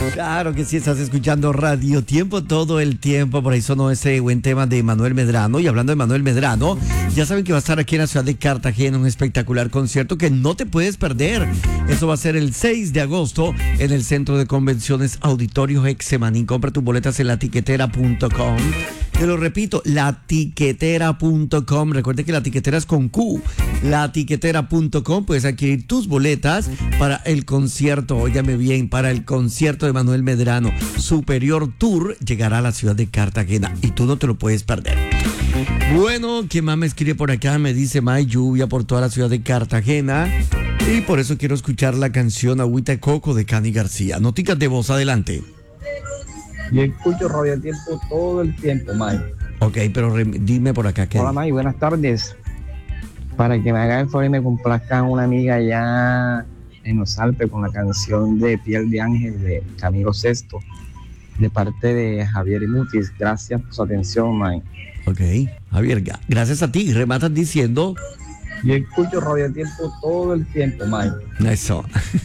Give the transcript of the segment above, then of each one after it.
Claro que sí, estás escuchando Radio Tiempo todo el tiempo. Por ahí sonó ese buen tema de Manuel Medrano. Y hablando de Manuel Medrano, ya saben que va a estar aquí en la ciudad de Cartagena un espectacular concierto que no te puedes perder. Eso va a ser el 6 de agosto en el Centro de Convenciones Auditorio Hexemanín. Compra tus boletas en latiquetera.com. Te lo repito, latiquetera.com. Recuerde que la tiquetera es con Q. Latiquetera.com. Puedes adquirir tus boletas para el concierto, óigame bien, para el concierto de Manuel Medrano. Superior Tour llegará a la ciudad de Cartagena y tú no te lo puedes perder. Bueno, ¿quién más me escribe por acá? Me dice, hay lluvia por toda la ciudad de Cartagena y por eso quiero escuchar la canción Agüita de Coco de Cani García. Noticas de voz, adelante. Yo escucho Radio Tiempo todo el tiempo, May. Ok, pero dime por acá. Hola, May, buenas tardes. Para que me haga el favor y me complazca una amiga allá en los Alpes con la canción de Piel de Ángel de Camilo Sesto, de parte de Javier Mutis. Gracias por su atención, May. Ok, Javier, gracias a ti. Rematas diciendo... Yo escucho Radio Tiempo todo el tiempo, May. Eso.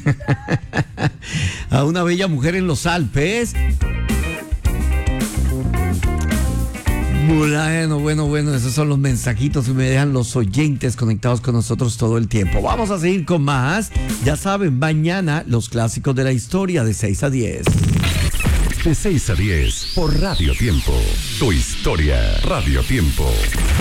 A una bella mujer en los Alpes. Bueno, esos son los mensajitos que me dejan los oyentes conectados con nosotros todo el tiempo. Vamos a seguir con más. Ya saben, mañana los clásicos de la historia de 6 a 10. De 6 a 10 por Radio Tiempo. Tu historia, Radio Tiempo.